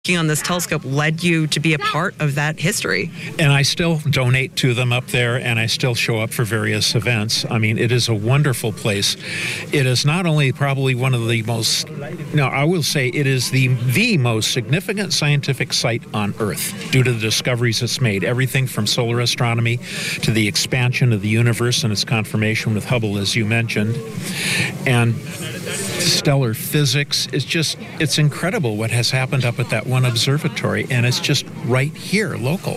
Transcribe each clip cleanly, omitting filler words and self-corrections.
on this telescope led you to be a part of that history. And I still donate to them up there, and I still show up for various events. I mean, it is a wonderful place. It is not only probably one of the most, no, I will say it is the most significant scientific site on Earth due to the discoveries it's made. Everything from solar astronomy to the expansion of the universe and its confirmation with Hubble, as you mentioned. And stellar physics. It's incredible what has happened up at that one observatory, and it's just right here, local.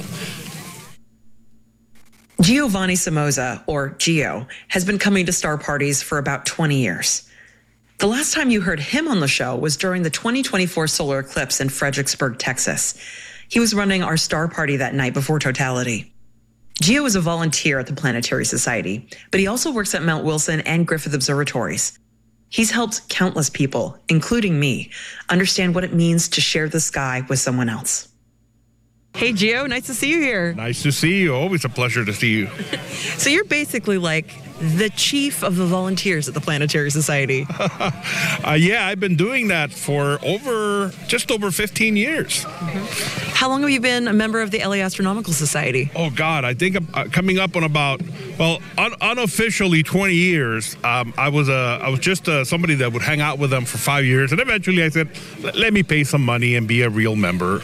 Giovanni Somoza, or Gio, has been coming to star parties for about 20 years. The last time you heard him on the show was during the 2024 solar eclipse in Fredericksburg, Texas. He was running our star party that night before totality. Gio is a volunteer at the Planetary Society, but he also works at Mount Wilson and Griffith Observatories. He's helped countless people, including me, understand what it means to share the sky with someone else. Hey, Gio, nice to see you here. Nice to see you. Always a pleasure to see you. So you're basically like the chief of the volunteers at the Planetary Society. Yeah, I've been doing that for just over 15 years. Mm-hmm. How long have you been a member of the LA Astronomical Society? Oh, God, I think I'm coming up on about, unofficially 20 years. I was just somebody that would hang out with them for 5 years. And eventually I said, let me pay some money and be a real member.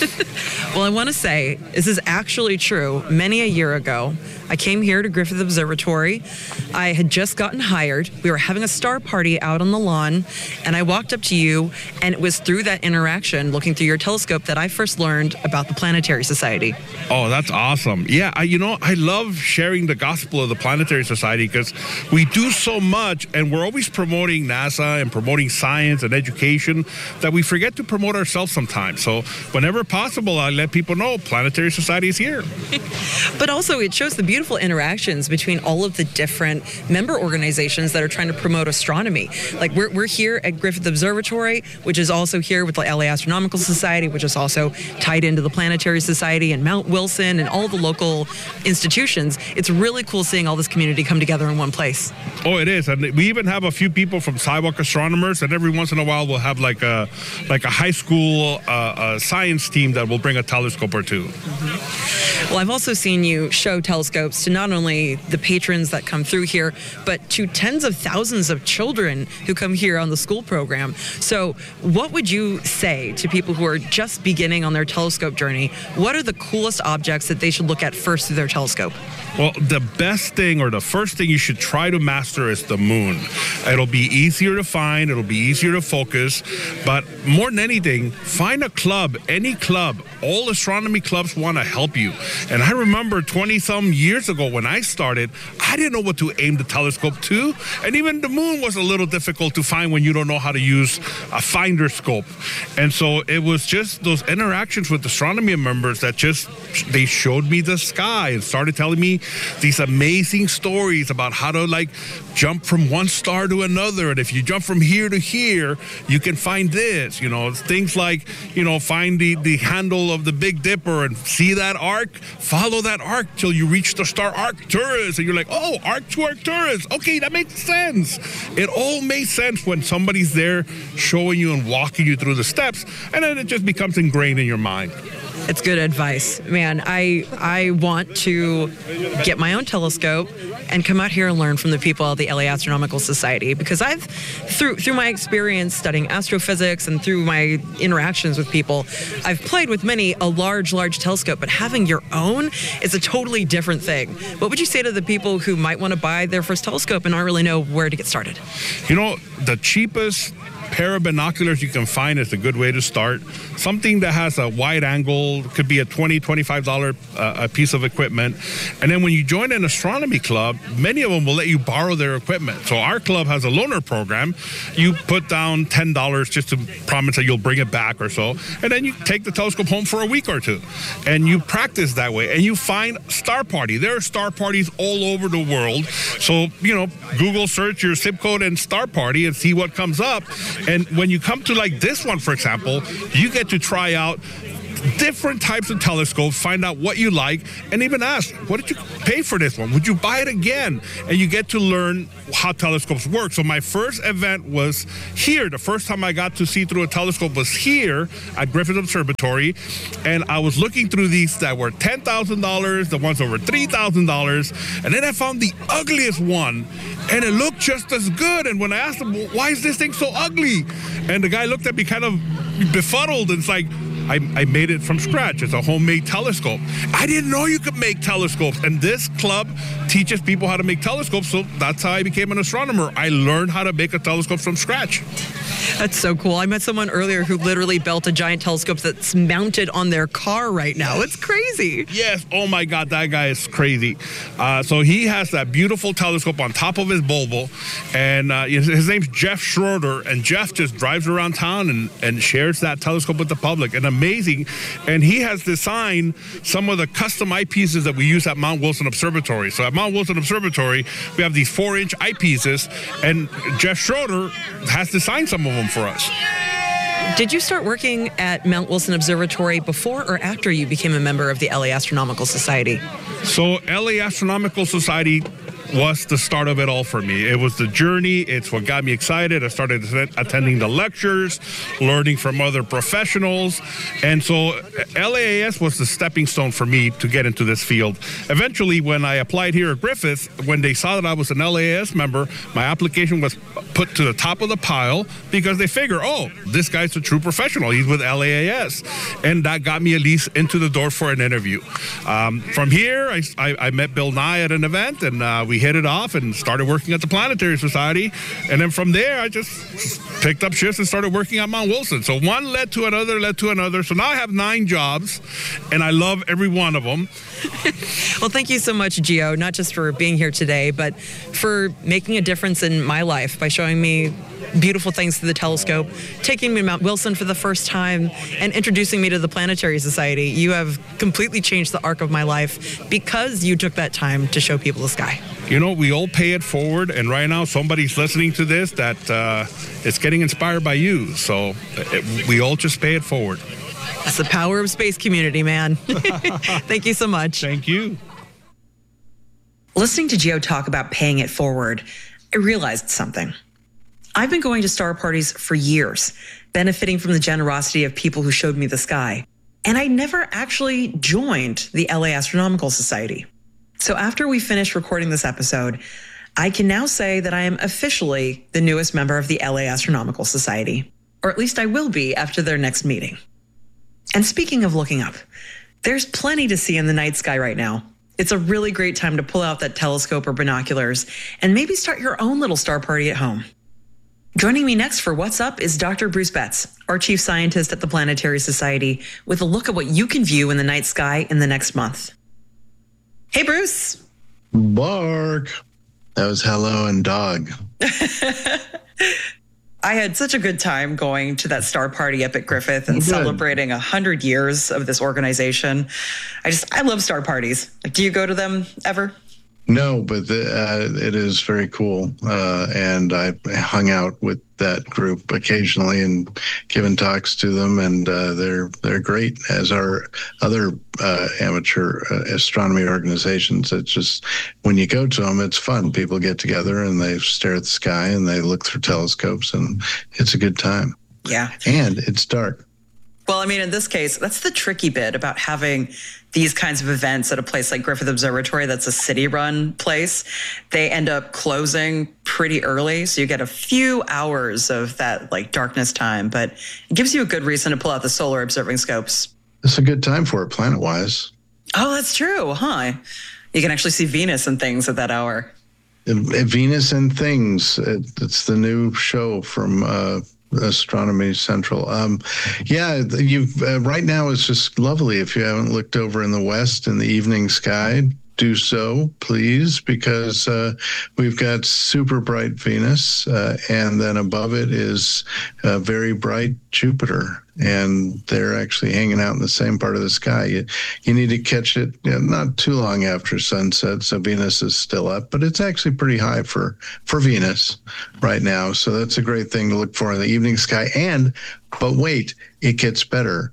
Well, I want to say this is actually true. Many a year ago, I came here to Griffith Observatory. I had just gotten hired. We were having a star party out on the lawn, and I walked up to you, and it was through that interaction, looking through your telescope, that I first learned about the Planetary Society. Oh, that's awesome. Yeah, I love sharing the gospel of the Planetary Society because we do so much, and we're always promoting NASA and promoting science and education that we forget to promote ourselves sometimes. So whenever possible, I let people know Planetary Society is here. But also, it shows the beautiful interactions between all of the different member organizations that are trying to promote astronomy. Like we're here at Griffith Observatory, which is also here with the LA Astronomical Society, which is also tied into the Planetary Society, and Mount Wilson and all the local institutions. It's really cool seeing all this community come together in one place. Oh, it is. And we even have a few people from Sidewalk Astronomers, and every once in a while we'll have like a high school science team that will bring a telescope or two. Mm-hmm. Well, I've also seen you show telescopes to not only the patrons that come through here, but to tens of thousands of children who come here on the school program. So what would you say to people who are just beginning on their telescope journey? What are the coolest objects that they should look at first through their telescope? Well, the best thing or the first thing you should try to master is the moon. It'll be easier to find, it'll be easier to focus, but more than anything, find a club, any club. All astronomy clubs want to help you. And I remember 20-some years ago when I started, I didn't know what to aim the telescope to, and even the moon was a little difficult to find when you don't know how to use a finder scope. And so it was just those interactions with astronomy members that they showed me the sky and started telling me these amazing stories about how to jump from one star to another, and if you jump from here to here, you can find this. Things like, find the handle of the Big Dipper and see that arc, follow that arc till you reach the star Arcturus, and you're like, oh, arc to Arcturus. Okay, that makes sense. It all makes sense when somebody's there showing you and walking you through the steps, and then it just becomes ingrained in your mind. It's good advice. Man, I want to get my own telescope and come out here and learn from the people at the LA Astronomical Society, because I've, through my experience studying astrophysics and through my interactions with people, I've played with a large telescope, but having your own is a totally different thing. What would you say to the people who might want to buy their first telescope and not really know where to get started? The cheapest pair of binoculars you can find is a good way to start. Something that has a wide angle, could be a $20, $25 a piece of equipment. And then when you join an astronomy club, many of them will let you borrow their equipment. So our club has a loaner program. You put down $10 just to promise that you'll bring it back or so. And then you take the telescope home for a week or two. And you practice that way. And you find Star Party. There are star parties all over the world. So, Google search your zip code and Star Party and see what comes up. And when you come to this one, for example, you get to try out different types of telescopes, find out what you like, and even ask, what did you pay for this one? Would you buy it again? And you get to learn how telescopes work. So my first event was here. The first time I got to see through a telescope was here at Griffith Observatory, and I was looking through these that were $10,000, the ones over $3,000, and then I found the ugliest one, and it looked just as good. And when I asked him, why is this thing so ugly? And the guy looked at me kind of befuddled, and it's like, I made it from scratch. It's a homemade telescope. I didn't know you could make telescopes. And this club teaches people how to make telescopes. So that's how I became an astronomer. I learned how to make a telescope from scratch. That's so cool. I met someone earlier who literally built a giant telescope that's mounted on their car right now. It's crazy. Yes. Oh my God, that guy is crazy. So he has that beautiful telescope on top of his Volvo, and his name's Jeff Schroeder, and Jeff just drives around town and shares that telescope with the public. And amazing. And he has designed some of the custom eyepieces that we use at Mount Wilson Observatory. So at Mount Wilson Observatory, we have these 4-inch eyepieces, and Jeff Schroeder has designed some of them for us. Did you start working at Mount Wilson Observatory before or after you became a member of the LA Astronomical Society? So LA Astronomical Society was the start of it all for me. It was the journey. It's what got me excited. I started attending the lectures, learning from other professionals. And so LAAS was the stepping stone for me to get into this field. Eventually, when I applied here at Griffith, when they saw that I was an LAAS member, my application was put to the top of the pile because they figure, oh, this guy's a true professional. He's with LAAS. And that got me at least into the door for an interview. From here, I met Bill Nye at an event, and we hit it off and started working at the Planetary Society. And then from there, I just picked up shifts and started working at Mount Wilson. So one led to another. So now I have 9 jobs, and I love every one of them. Well, thank you so much, Gio, not just for being here today, but for making a difference in my life by showing me beautiful things through the telescope, taking me to Mount Wilson for the first time, and introducing me to the Planetary Society. You have completely changed the arc of my life because you took that time to show people the sky. You know, we all pay it forward, and right now somebody's listening to this that is getting inspired by you. So we all just pay it forward. That's the power of space community, man. Thank you so much. Thank you. Listening to Gio talk about paying it forward, I realized something. I've been going to star parties for years, benefiting from the generosity of people who showed me the sky. And I never actually joined the LA Astronomical Society. So after we finish recording this episode, I can now say that I am officially the newest member of the LA Astronomical Society, or at least I will be after their next meeting. And speaking of looking up, there's plenty to see in the night sky right now. It's a really great time to pull out that telescope or binoculars and maybe start your own little star party at home. Joining me next for What's Up is Dr. Bruce Betts, our chief scientist at the Planetary Society, with a look at what you can view in the night sky in the next month. Hey, Bruce. Bark. That was hello and dog. I had such a good time going to that star party up at Griffith and celebrating 100 years of this organization. I love star parties. Do you go to them ever? No, but it is very cool. And I hung out with that group occasionally and given talks to them, and they're great, as are other amateur astronomy organizations. It's just, when you go to them, it's fun. People get together and they stare at the sky and they look through telescopes, and it's a good time. Yeah. And it's dark. Well, I mean, in this case, that's the tricky bit about having these kinds of events at a place like Griffith Observatory. That's a city-run place. They end up closing pretty early, so you get a few hours of that like darkness time, but it gives you a good reason to pull out the solar observing scopes. It's a good time for it, planet-wise. Oh, that's true, huh? You can actually see Venus and things at that hour. Venus and Things. It's the new show from Astronomy Central. Right now it's just lovely. If you haven't looked over in the west in the evening sky, do so, please, because we've got super bright Venus, and then above it is very bright Jupiter, and they're actually hanging out in the same part of the sky. You need to catch it not too long after sunset, so Venus is still up, but it's actually pretty high for Venus right now, so that's a great thing to look for in the evening sky. But wait, it gets better.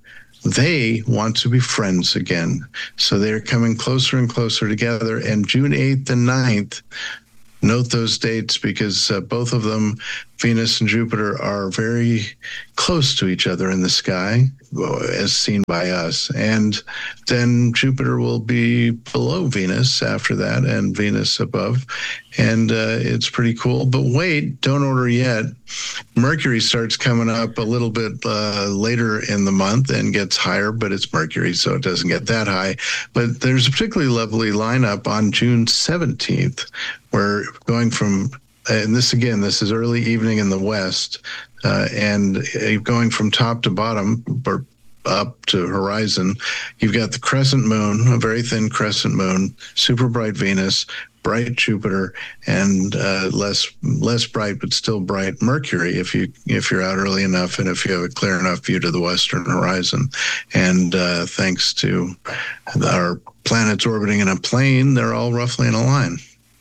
they want to be friends again. So they're coming closer and closer together. And June 8th and 9th, note those dates because both of them, Venus and Jupiter, are very close to each other in the sky, as seen by us. And then Jupiter will be below Venus after that, and Venus above. And it's pretty cool. But wait, don't order yet. Mercury starts coming up a little bit later in the month and gets higher, but it's Mercury, so it doesn't get that high. But there's a particularly lovely lineup on June 17th. We're going from, and this is early evening in the West, and going from top to bottom, or up to horizon, you've got the crescent moon, a very thin crescent moon, super bright Venus, bright Jupiter, and less bright but still bright Mercury if you're out early enough and if you have a clear enough view to the western horizon. And thanks to our planets orbiting in a plane, they're all roughly in a line.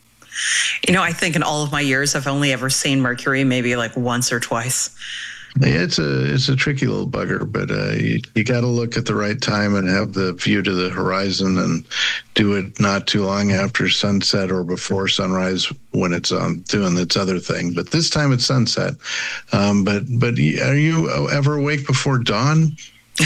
I think in all of my years, I've only ever seen Mercury maybe like once or twice. It's a tricky little bugger, but you got to look at the right time and have the view to the horizon and do it not too long after sunset or before sunrise when it's doing its other thing. But this time it's sunset. But are you ever awake before dawn?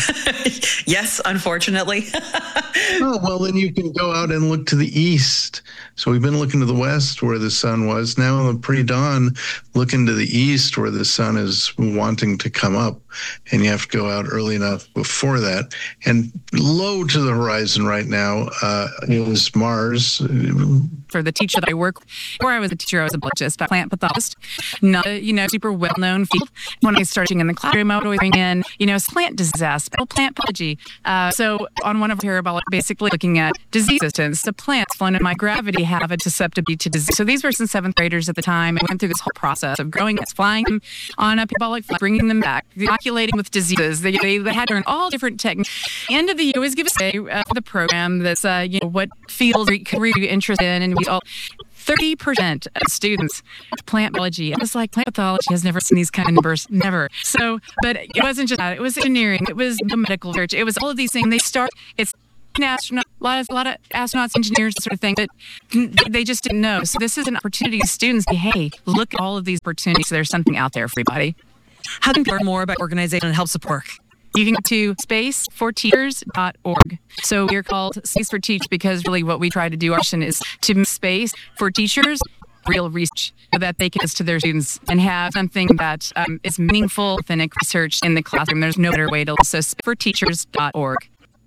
Yes, unfortunately. Oh, well, then you can go out and look to the east. So we've been looking to the west where the sun was. Now in the pre-dawn, looking to the east where the sun is wanting to come up. And you have to go out early enough before that. And low to the horizon right now is Mars. For the teacher that I work, before I was a teacher, I was a biologist, a plant pathologist. Not a, super well-known field. When I started teaching in the classroom, I would always bring in, plant disaster, plant biology. So on one of our parabolic, basically looking at disease resistance to plants, flown in microgravity have a susceptibility to disease. So these were some 7th graders at the time. I went through this whole process of growing, flying them on a parabolic flight, bringing them back, inoculating with diseases. They had to learn all different techniques. At the end of the year, always give a say for the program that's, what fields were you interested in, and we all 30% of students plant biology. I was like, plant pathology has never seen these kind of numbers, never. So, but it wasn't just that. It was engineering. It was the medical research. It was all of these things. It's an astronaut, a lot of astronauts, engineers, sort of thing, but they just didn't know. So this is an opportunity to students to say, hey, look at all of these opportunities. So there's something out there for everybody. How can people learn more about organization and help support? You can go to spaceforteachers.org. So we're called Space for Teach because really what we try to do, our mission is to make space for teachers, real research, so that they can get to their students and have something that is meaningful, authentic research in the classroom. There's no better way to. So spaceforteachers.org.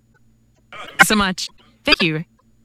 So much. Thank you.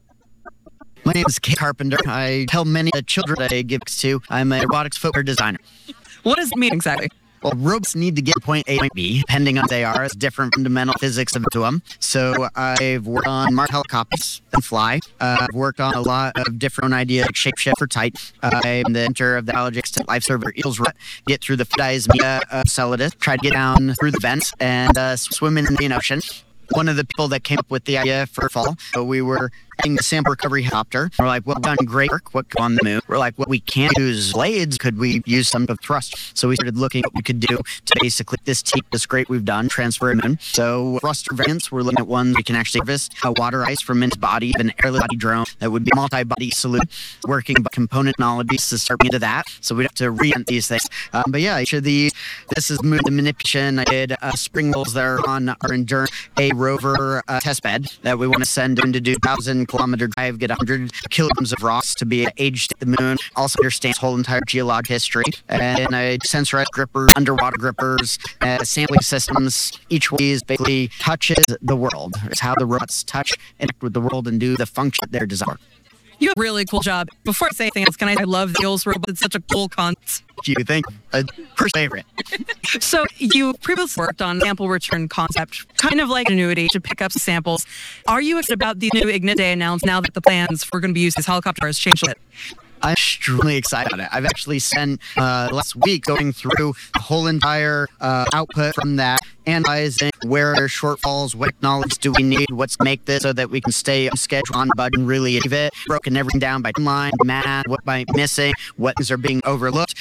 My name is Kate Carpenter. I tell many children that I give to. I'm a robotics footwear designer. What does it mean exactly? Well, robots need to get point A to point B, depending on what they are. It's different fundamental physics to them. So I've worked on Mars helicopters and fly. I've worked on a lot of different ideas like shapeshift for tight. I'm the inventor of the biology extent life server Eels Rut. Get through the Dysmea Celadus, try to get down through the vents and swim in the Indian Ocean. One of the people that came up with the idea for fall, so we were getting the sample recovery helicopter. We're like, well, we've done great work. What could go on the moon? We're like, well, we can't use blades. Could we use some of thrust? So we started looking at what we could do to basically take this great we've done, transfer it in. So thruster variants, we're looking at ones we can actually harvest water ice from its body, an airless body drone that would be a multi-body solution, working by component technologies to start into that. So we'd have to reinvent these things. But yeah, each of these, this is the manipulation. I did spring wheels there on our Endurance, a rover test bed that we want to send in to do 1,000-kilometer drive, get 100 kilograms of rocks to be aged at the moon, also understand its whole entire geologic history, and sensorized grippers, underwater grippers, sampling systems. Each one of these basically touches the world. It's how the robots touch, interact with the world, and do the function that they're designed. You have a really cool job. Before I say anything else, I love the Eels robot. It's such a cool concept. You think? First favorite. So you previously worked on sample return concept, kind of like Ingenuity, to pick up samples. Are you excited about the new Ignite Day announced now that the plans for going to be used as helicopter has changed a bit? I'm extremely excited about it. I've actually spent last week going through the whole entire output from that, analyzing where are shortfalls, what knowledge do we need, what's to make this so that we can stay on schedule, on budget, and really achieve it. Broken everything down by timeline, math, what might be missing, what things are being overlooked.